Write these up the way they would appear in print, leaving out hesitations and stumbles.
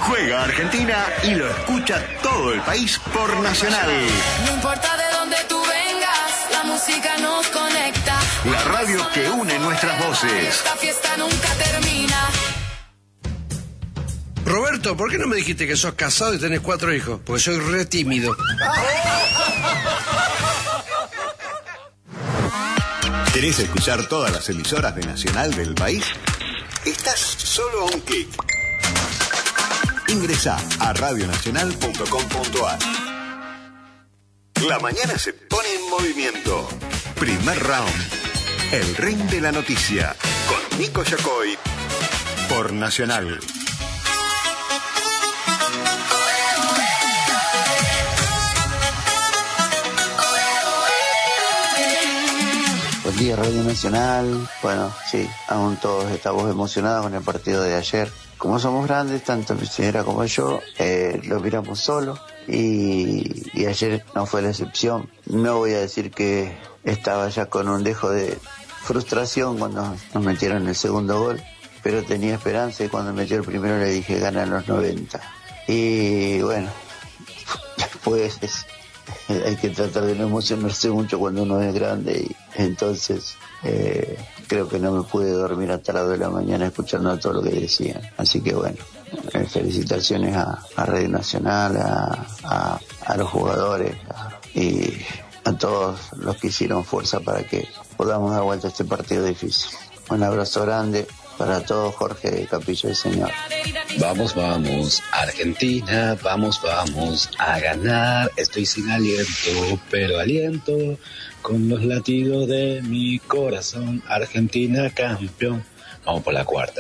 Juega Argentina y lo escucha todo el país por Nacional. No importa de dónde tú vengas, la música nos conecta. La radio que une nuestras voces. Esta fiesta nunca termina. Roberto, ¿por qué no me dijiste que sos casado y tenés 4 hijos? Porque soy re tímido. ¿Querés escuchar todas las emisoras de Nacional del país? Estás solo a un clic. Ingresá a radionacional.com.ar. La mañana se pone en movimiento. Primer round. El ring de la noticia. Con Nico Yacoy. Por Nacional. Buen día, Radio Nacional. Bueno, sí, aún todos estamos emocionados con el partido de ayer. Como somos grandes, tanto mi señora como yo, lo miramos solo y ayer no fue la excepción. No voy a decir que estaba ya con un dejo de frustración cuando nos metieron el segundo gol, pero tenía esperanza y cuando metió el primero le dije ganan los 90. Y bueno, pues hay que tratar de no emocionarse mucho cuando uno es grande y entonces creo que no me pude dormir hasta las 2 de la mañana escuchando todo lo que decían. Así que bueno, felicitaciones a Radio Nacional, a los jugadores y a todos los que hicieron fuerza para que podamos dar vuelta a este partido difícil. Un abrazo grande para todos, Jorge de Capilla del Señor. Vamos, vamos, Argentina, vamos, vamos a ganar. Estoy sin aliento, pero aliento con los latidos de mi corazón. Argentina campeón. Vamos por la cuarta,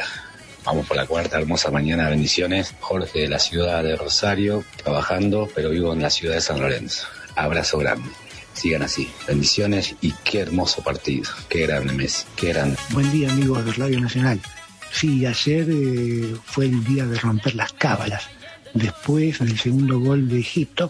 hermosa mañana, bendiciones. Jorge de la ciudad de Rosario, trabajando, pero vivo en la ciudad de San Lorenzo. Abrazo grande. Sigan así, bendiciones y qué hermoso partido, qué grande Messi, qué grande. Buen día, amigos de Radio Nacional. Sí, ayer fue el día de romper las cábalas. Después del segundo gol de Egipto,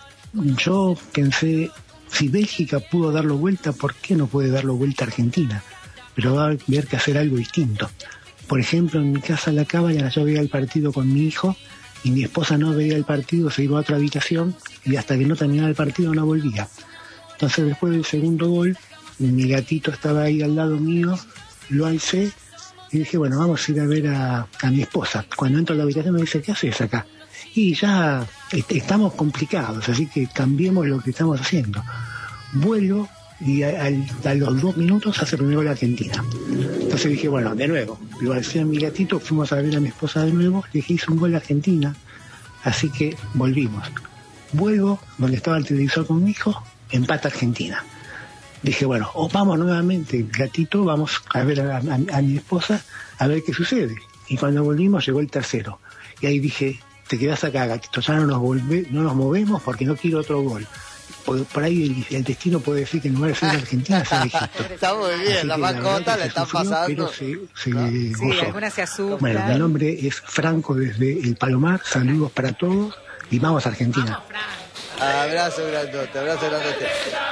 yo pensé, si Bélgica pudo darlo vuelta, ¿por qué no puede darlo vuelta Argentina? Pero va a haber que hacer algo distinto. Por ejemplo, en mi casa la cábala, yo veía el partido con mi hijo y mi esposa no veía el partido, se iba a otra habitación y hasta que no terminaba el partido no volvía. Entonces después del segundo gol, mi gatito estaba ahí al lado mío, lo alcé y dije, bueno, vamos a ir a ver a mi esposa. Cuando entro a la habitación me dice, ¿qué haces acá? Y ya estamos complicados, así que cambiemos lo que estamos haciendo. Vuelvo y a los 2 minutos hace el primer gol Argentina. Entonces dije, bueno, de nuevo, lo alcé a mi gatito, fuimos a ver a mi esposa de nuevo, le dije, hizo un gol Argentina, así que volvimos. Vuelvo donde estaba el televisor con mi hijo, empata Argentina. Dije, bueno, vamos nuevamente, gatito, vamos a ver a mi esposa, a ver qué sucede. Y cuando volvimos llegó el tercero. Y ahí dije, te quedás acá, gatito, ya no nos movemos porque no quiero otro gol. Por ahí el destino puede decir que en lugar de ser Argentina sea Egipto. Está muy bien, así la mascota le está pasando. Pero se gozó. Algunas se asustan. Bueno, mi nombre es Franco desde El Palomar, saludos para todos y vamos a Argentina. Abrazo grandote, abrazo grandote.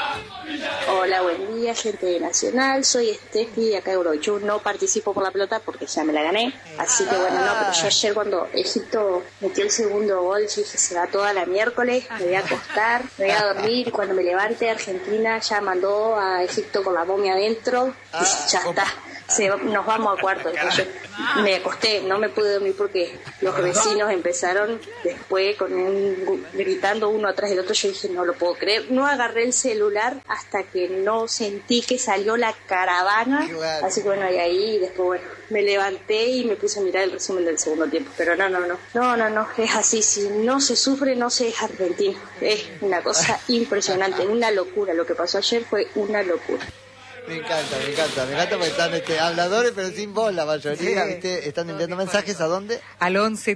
Hola, buen día, gente de Nacional. Soy Steffi de acá de Uruguay. No participo por la pelota porque ya me la gané. Así que bueno, no, pero yo ayer cuando Egipto metió el segundo gol, yo dije, se va toda la miércoles, me voy a acostar, me voy a dormir. Y cuando me levante, Argentina ya mandó a Egipto con la momia adentro. Y ya está. Nos vamos a cuarto. Entonces me acosté, no me pude dormir porque los vecinos empezaron después gritando uno atrás del otro. Yo dije, no lo puedo creer. No agarré el celular hasta que no sentí que salió la caravana. Así que bueno, y ahí después bueno, me levanté y me puse a mirar el resumen del segundo tiempo. Pero no, es así. Si no se sufre, no se es argentino. Es una cosa impresionante, una locura. Lo que pasó ayer fue una locura. Me encanta porque están habladores pero sin voz la mayoría, sí. ¿Viste? Están enviando mensajes, ¿a dónde? Al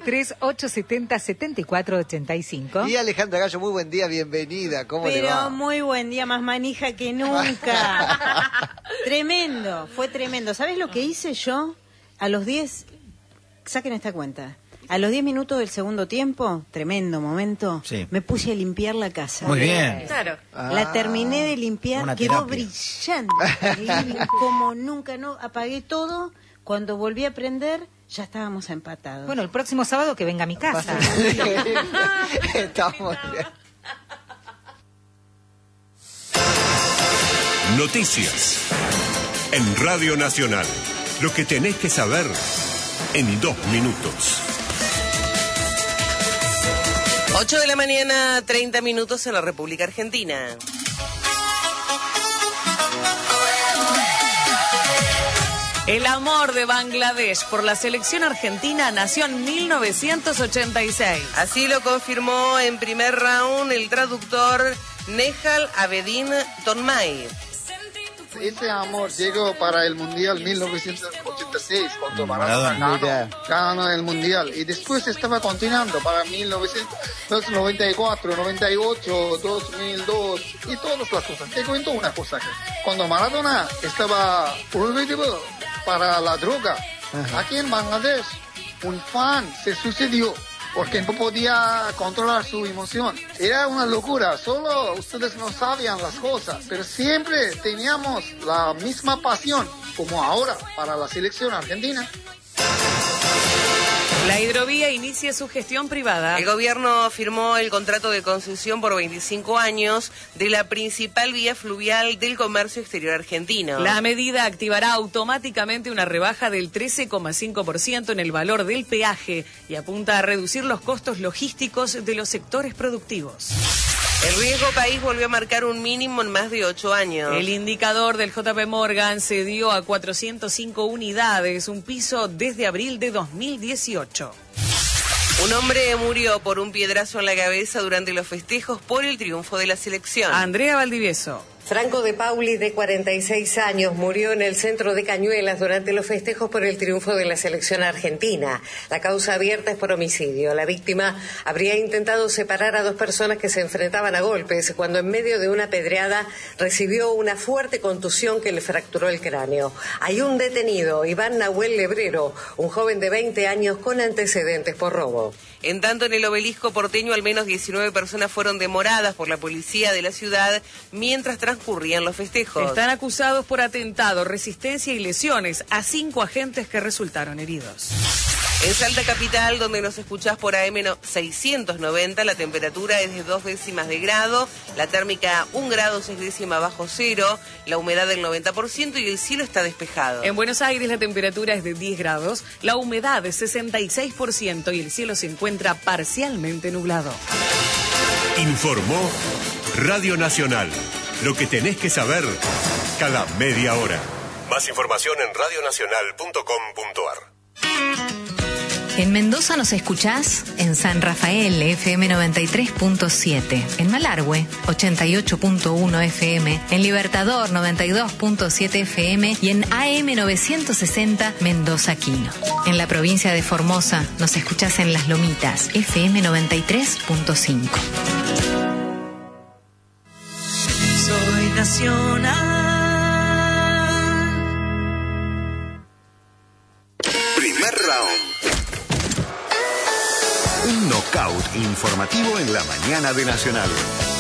11-3870-7485. Y Alejandra Gallo, muy buen día, bienvenida, ¿cómo le va? Pero muy buen día, más manija que nunca. Tremendo, fue tremendo. ¿Sabes lo que hice yo? A los 10, saquen esta cuenta. A los 10 minutos del segundo tiempo, tremendo momento, sí. Me puse a limpiar la casa. Muy bien. Claro. La terminé de limpiar, quedó brillante, como nunca, no apagué todo. Cuando volví a prender, ya estábamos empatados. Bueno, el próximo sábado que venga a mi casa. Estamos bien. Noticias en Radio Nacional. Lo que tenés que saber en 2 minutos. 8 de la mañana, 30 minutos en la República Argentina. El amor de Bangladesh por la selección argentina nació en 1986. Así lo confirmó en primer round el traductor Nehal Abedin Tonmay. Ese amor llegó para el Mundial 1986, cuando Maradona ganó el Mundial. Y después estaba continuando para 1994, 98, 2002 y todas las cosas. Te cuento una cosa. Cuando Maradona estaba prohibido para la droga, aquí en Bangladesh, un fan se sucedió porque no podía controlar su emoción. Era una locura, solo ustedes no sabían las cosas, pero siempre teníamos la misma pasión, como ahora, para la selección argentina. La hidrovía inicia su gestión privada. El gobierno firmó el contrato de concesión por 25 años de la principal vía fluvial del comercio exterior argentino. La medida activará automáticamente una rebaja del 13,5% en el valor del peaje y apunta a reducir los costos logísticos de los sectores productivos. El riesgo país volvió a marcar un mínimo en más de 8 años. El indicador del JP Morgan se dio a 405 unidades, un piso desde abril de 2018. Un hombre murió por un piedrazo en la cabeza durante los festejos por el triunfo de la selección. Andrea Valdivieso. Franco de Pauli, de 46 años, murió en el centro de Cañuelas durante los festejos por el triunfo de la selección argentina. La causa abierta es por homicidio. La víctima habría intentado separar a 2 personas que se enfrentaban a golpes cuando en medio de una pedreada recibió una fuerte contusión que le fracturó el cráneo. Hay un detenido, Iván Nahuel Lebrero, un joven de 20 años con antecedentes por robo. En tanto, en el obelisco porteño, al menos 19 personas fueron demoradas por la policía de la ciudad mientras transcurrían los festejos. Están acusados por atentado, resistencia y lesiones a 5 agentes que resultaron heridos. En Salta Capital, donde nos escuchás por AM 690, la temperatura es de 2 décimas de grado, la térmica 1 grado 6 décimas bajo cero, la humedad del 90% y el cielo está despejado. En Buenos Aires la temperatura es de 10 grados, la humedad es 66% y el cielo se encuentra parcialmente nublado. Informó Radio Nacional. Lo que tenés que saber cada media hora. Más información en radionacional.com.ar. En Mendoza nos escuchás en San Rafael, FM 93.7, en Malargüe, 88.1 FM, en Libertador, 92.7 FM y en AM 960, Mendoza Quino. En la provincia de Formosa nos escuchás en Las Lomitas, FM 93.5. Soy nacional. Primer round. Un knockout informativo en la mañana de Nacional.